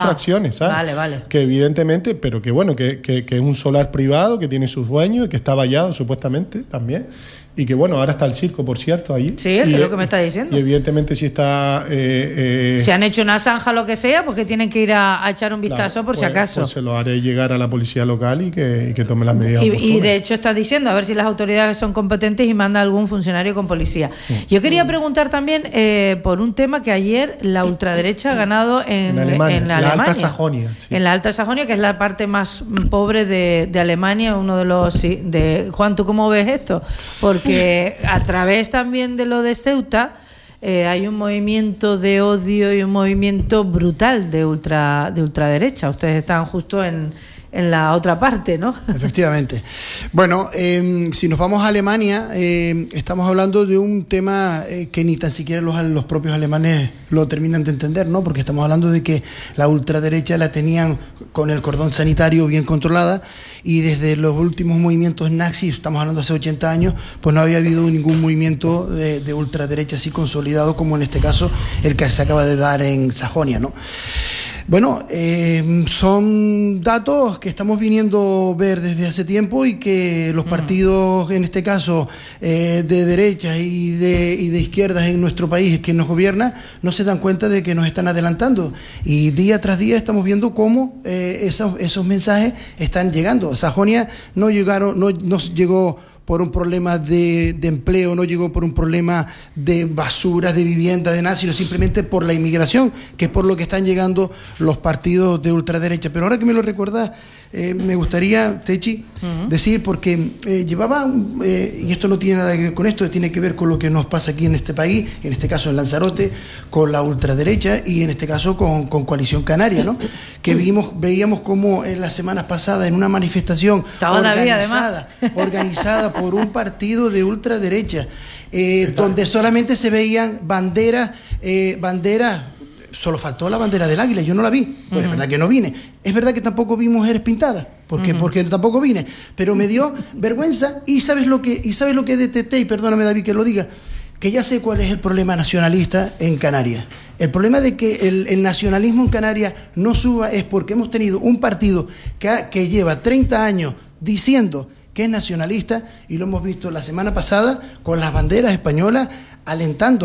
fracciones, ¿sabes? Vale. Que evidentemente, pero que bueno, que es un solar privado, que tiene sus dueños y que está vallado supuestamente también. Y que bueno, ahora está el circo, por cierto, ahí. Sí, es lo que me está diciendo. Y evidentemente si está... si han hecho una zanja o lo que sea, porque tienen que ir a echar un vistazo por si acaso. Pues se lo haré llegar a la policía local y que tome las medidas oportunas. Y de hecho está diciendo, a ver si las autoridades son competentes y manda algún funcionario con policía. Yo quería preguntar también por un tema que ayer la ultraderecha ha ganado en Alemania. Alta Sajonia. Sí. En la Alta Sajonia, que es la parte más pobre de Alemania, uno de los... Juan, ¿tú cómo ves esto? Porque a través también de lo de Ceuta hay un movimiento de odio y un movimiento brutal de ultraderecha. Ustedes están justo en la otra parte, ¿no? Efectivamente. Bueno, si nos vamos a Alemania, estamos hablando de un tema que ni tan siquiera los propios alemanes lo terminan de entender, ¿no? Porque estamos hablando de que la ultraderecha la tenían con el cordón sanitario bien controlada y desde los últimos movimientos nazis, estamos hablando hace 80 años, pues no había habido ningún movimiento de ultraderecha así consolidado como en este caso el que se acaba de dar en Sajonia, ¿no? Bueno, son datos que estamos viniendo a ver desde hace tiempo y que los partidos, en este caso de derechas y de izquierdas en nuestro país que nos gobierna, no se dan cuenta de que nos están adelantando. Y día tras día estamos viendo cómo esos mensajes están llegando. Sajonia no llegó por un problema de empleo, no llegó por un problema de basura, de vivienda, de nada, sino simplemente por la inmigración, que es por lo que están llegando los partidos de ultraderecha. Pero ahora que me lo recuerdas, me gustaría, Techi, decir, porque llevaba, y esto no tiene nada que ver con esto, tiene que ver con lo que nos pasa aquí en este país, en este caso en Lanzarote, con la ultraderecha y en este caso con Coalición Canaria, ¿no? Que veíamos como en las semanas pasadas en una manifestación organizada por un partido de ultraderecha, donde solamente se veían banderas, solo faltó la bandera del águila, yo no la vi, pues es verdad que no vine, es verdad que tampoco vi mujeres pintadas, porque tampoco vine, pero me dio vergüenza y sabes lo que detecté, y perdóname David que lo diga, que ya sé cuál es el problema nacionalista en Canarias. El problema de que el nacionalismo en Canarias no suba es porque hemos tenido un partido que lleva 30 años diciendo que es nacionalista, y lo hemos visto la semana pasada con las banderas españolas, alentando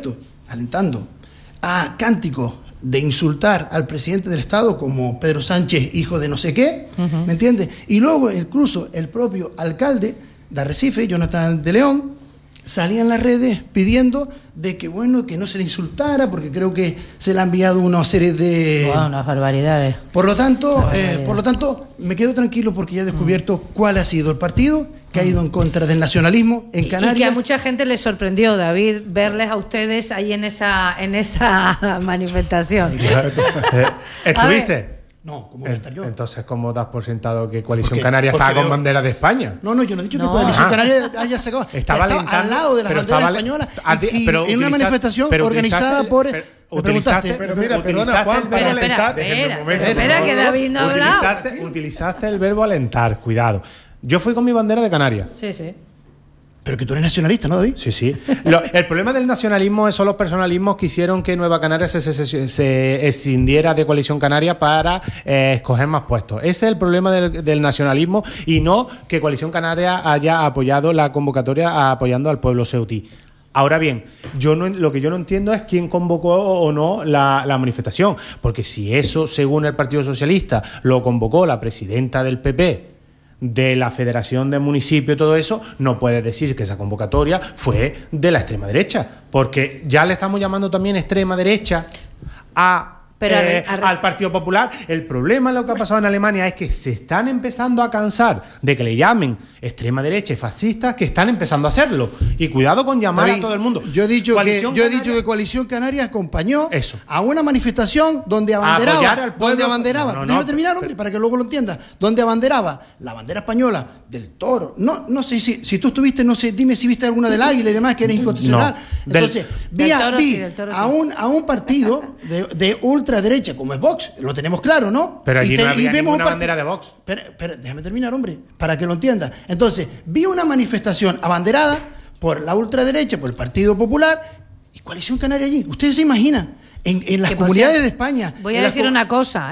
a cánticos de insultar al presidente del Estado como Pedro Sánchez, hijo de no sé qué, ¿me entiendes? Y luego incluso el propio alcalde de Arrecife, Jonathan de León, salía en las redes pidiendo de que bueno, que no se le insultara, porque creo que se le ha enviado una serie de... Wow, unas barbaridades. Por lo tanto, me quedo tranquilo porque ya he descubierto cuál ha sido el partido que ha ido en contra del nacionalismo en Canarias. Y que a mucha gente les sorprendió, David, verles a ustedes ahí en esa manifestación. ¿Estuviste? No, ¿cómo voy a estar yo? Entonces, ¿cómo das por sentado que Coalición Canaria estaba con bandera de España? No, yo no he dicho que Coalición Canaria haya sacado. Estaba al lado de las banderas españolas y en una manifestación organizada por... Perdona, Juan, espera que David no ha hablado. Utilizaste el verbo alentar, cuidado. Yo fui con mi bandera de Canarias. Sí. Pero que tú eres nacionalista, ¿no, David? Sí. El problema del nacionalismo son los personalismos que hicieron que Nueva Canarias se escindiera de Coalición Canaria para escoger más puestos. Ese es el problema del nacionalismo, y no que Coalición Canaria haya apoyado la convocatoria apoyando al pueblo ceutí. Ahora bien, lo que yo no entiendo es quién convocó o no la manifestación, porque si eso, según el Partido Socialista, lo convocó la presidenta del PP, de la Federación de Municipios y todo eso, no puedes decir que esa convocatoria fue de la extrema derecha, porque ya le estamos llamando también extrema derecha al Partido Popular. El problema de lo que ha pasado en Alemania es que se están empezando a cansar de que le llamen extrema derecha y fascistas, que están empezando a hacerlo. Y cuidado con llamar a todo el mundo. Yo he dicho que Coalición Canaria acompañó a una manifestación donde abanderaba. Déjame terminar, hombre, para que luego lo entiendas. Donde abanderaba la bandera española del toro. No sé si tú estuviste, no sé, dime si viste alguna del águila y demás, que eres inconstitucional. No. Entonces, vi a un partido de ultraderecha como es Vox, lo tenemos claro, ¿no? Pero allí no había ninguna bandera de Vox. Pero déjame terminar, hombre, para que lo entiendas. Entonces, vi una manifestación abanderada por la ultraderecha, por el Partido Popular y Coalición Canaria allí. ¿Ustedes se imaginan en las Que, por comunidades cierto, de España. Voy en a las decir una cosa.